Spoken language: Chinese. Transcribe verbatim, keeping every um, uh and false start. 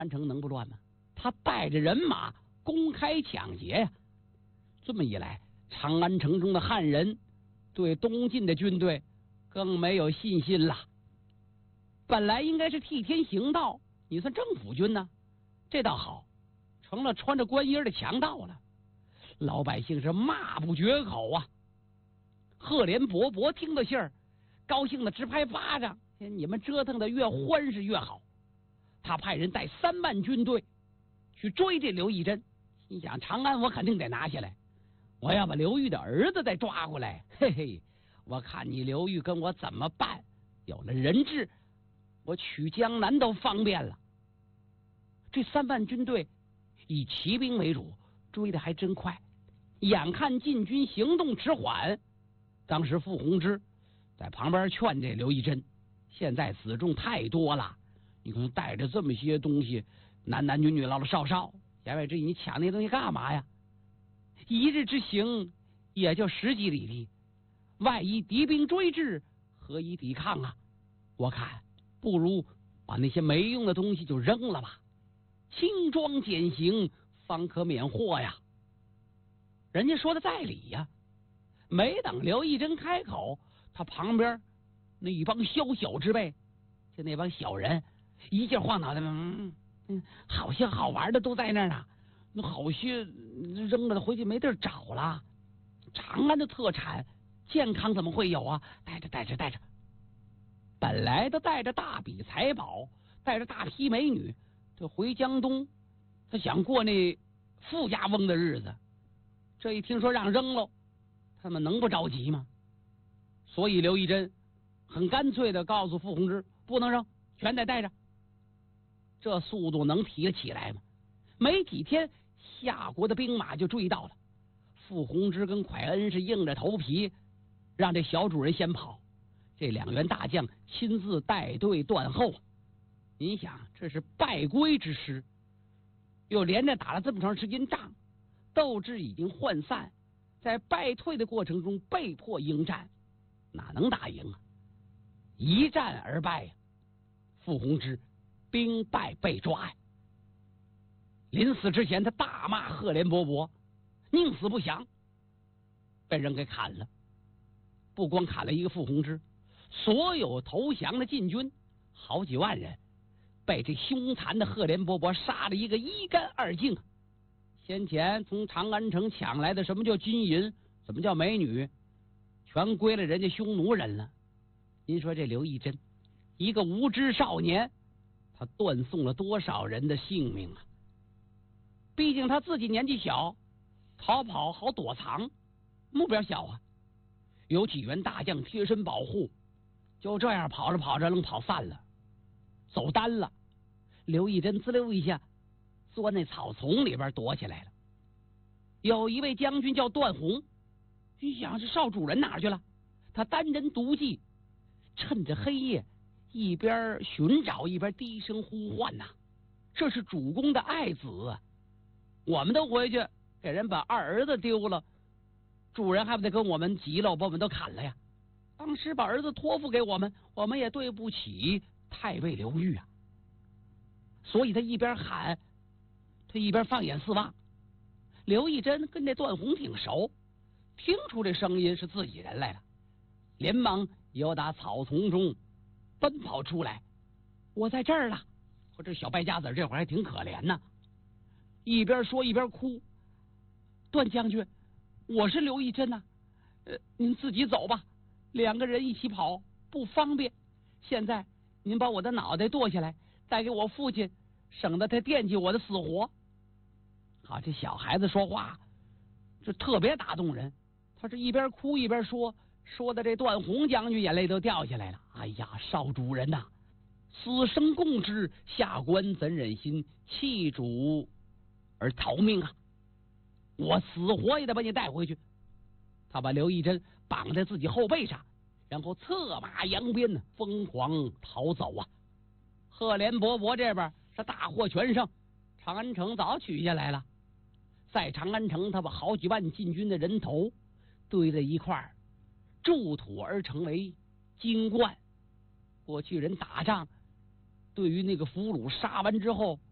安城能不乱吗？他带着人马公开抢劫呀、啊！这么一来，长安城中的汉人对东晋的军队更没有信心了。本来应该是替天行道，你算政府军呢，这倒好，成了穿着官衣的强盗了。老百姓是骂不绝口啊！赫连勃勃听到信儿，高兴的直拍巴掌，你们折腾的越欢实越好。他派人带三万军队去追这刘义珍，心想长安我肯定得拿下来，我要把刘裕的儿子再抓过来，嘿嘿，我看你刘裕跟我怎么办？有了人质，我取江南都方便了。这三万军队以骑兵为主，追的还真快。眼看晋军行动迟缓，当时傅弘之在旁边劝这刘义珍，现在子重太多了，你可能带着这么些东西，男男女女老老少少，言外之意你抢那东西干嘛呀？一日之行也就十几里地，万一敌兵追至，何以抵抗啊？我看不如把那些没用的东西就扔了吧，轻装简行，方可免祸呀。人家说的在理呀。没等刘义珍开口，他旁边那一帮宵小之辈，就那帮小人，一劲晃脑袋，嗯嗯，好些好玩的都在那儿呢，那好些扔了回去没地儿找了。长安的特产健康怎么会有啊？带着带着带着，本来都带着大笔财宝，带着大批美女，这回江东，他想过那富家翁的日子。这一听说让扔喽，他们能不着急吗？所以刘义珍很干脆的告诉傅弘之，不能扔，全得带着。这速度能提得起来吗？没几天，夏国的兵马就追到了。傅弘之跟蒯恩是硬着头皮让这小主人先跑，这两员大将亲自带队断后。您想，这是败归之师，又连着打了这么长时间仗，斗志已经涣散，在败退的过程中被迫应战，哪能打赢啊？一战而败呀！傅弘之兵败被抓呀！临死之前，他大骂赫连勃勃，宁死不降，被人给砍了。不光砍了一个傅弘之，所有投降的晋军好几万人，被这凶残的赫连勃勃杀了一个一干二净。先前从长安城抢来的什么叫金银，什么叫美女，全归了人家匈奴人了。您说这刘义珍一个无知少年，他断送了多少人的性命啊！毕竟他自己年纪小，逃跑好躲藏，目标小啊，有几员大将贴身保护，就这样跑着跑着愣跑散了，走单了。刘义珍滋溜一下钻那草丛里边躲起来了。有一位将军叫段宏，你想这少主人哪去了？他单人独骑，趁着黑夜一边寻找一边低声呼唤呐、啊，这是主公的爱子啊！我们都回去给人把二儿子丢了，主人还不得跟我们急了，把我们都砍了呀？当时把儿子托付给我们，我们也对不起太尉刘裕啊！所以他一边喊，他一边放眼四望。刘义珍跟这段宏挺熟，听出这声音是自己人来了，连忙由打草丛中奔跑出来。我在这儿了！我这小败家子这会儿还挺可怜呢，一边说一边哭。段将军，我是刘义珍呐、啊，呃，您自己走吧，两个人一起跑不方便。现在您把我的脑袋剁下来，带给我父亲，省得他惦记我的死活。好，这小孩子说话这特别打动人，他是一边哭一边说，说的这段宏将军眼泪都掉下来了。哎呀，少主人呐、啊，死生共之，下官怎忍心弃主而逃命啊？我死活也得把你带回去。他把刘义珍绑在自己后背上，然后策马扬鞭，疯狂逃走啊！赫连勃勃这边是大获全胜，长安城早取下来了。在长安城，他把好几万禁军的人头堆在一块儿，筑土而成为金冠。过去人打仗，对于那个俘虏杀完之后，